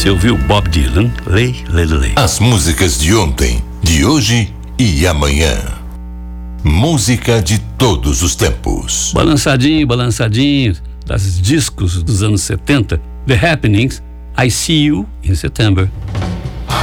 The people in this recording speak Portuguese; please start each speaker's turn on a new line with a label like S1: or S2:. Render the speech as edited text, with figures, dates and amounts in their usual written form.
S1: Você ouviu Bob Dylan, Lay, Lay, Lay.
S2: As músicas de ontem, de hoje e amanhã. Música de todos os tempos.
S1: Balançadinho, balançadinho, das discos dos anos 70, The Happenings, I See You in September.